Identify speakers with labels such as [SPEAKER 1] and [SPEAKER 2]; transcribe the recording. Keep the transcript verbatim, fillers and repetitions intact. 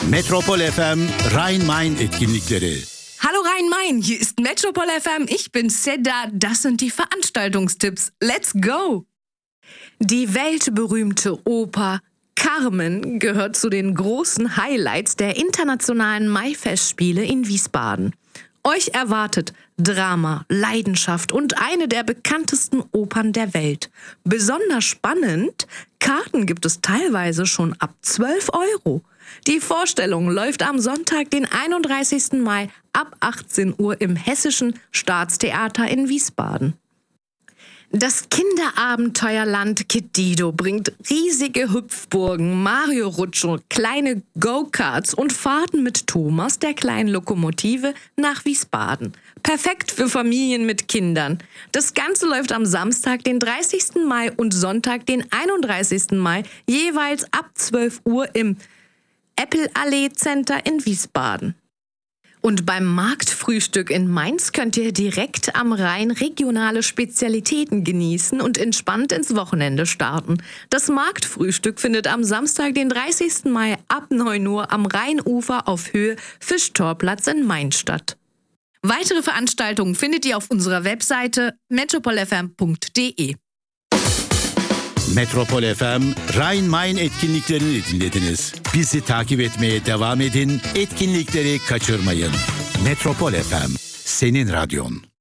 [SPEAKER 1] Metropol F M Rhein-Main etkinlikleri.
[SPEAKER 2] Hallo Rhein-Main, hier ist Metropol F M, ich bin Seda, das sind die Veranstaltungstipps. Let's go! Die weltberühmte Oper Carmen gehört zu den großen Highlights der internationalen Maifestspiele in Wiesbaden. Euch erwartet Drama, Leidenschaft und eine der bekanntesten Opern der Welt. Besonders spannend, Karten gibt es teilweise schon ab zwölf Euro. Die Vorstellung läuft am Sonntag, den einunddreißigsten Mai ab achtzehn Uhr im Hessischen Staatstheater in Wiesbaden. Das Kinderabenteuerland Kid Dido bringt riesige Hüpfburgen, Mario-Rutschen, kleine Go-Karts und Fahrten mit Thomas, der kleinen Lokomotive, nach Wiesbaden. Perfekt für Familien mit Kindern. Das Ganze läuft am Samstag, den dreißigsten Mai und Sonntag, den einunddreißigsten Mai, jeweils ab zwölf Uhr im Apple-Allee Center in Wiesbaden. Und beim Marktfrühstück in Mainz könnt ihr direkt am Rhein regionale Spezialitäten genießen und entspannt ins Wochenende starten. Das Marktfrühstück findet am Samstag, den dreißigsten Mai ab neun Uhr am Rheinufer auf Höhe Fischtorplatz in Mainz statt. Weitere Veranstaltungen findet ihr auf unserer Webseite metropol f m punkt d e.
[SPEAKER 1] Metropol F M Rhein-Main etkinliklerini dinlediniz. Bizi takip etmeye devam edin, etkinlikleri kaçırmayın. Metropol F M, senin radyon.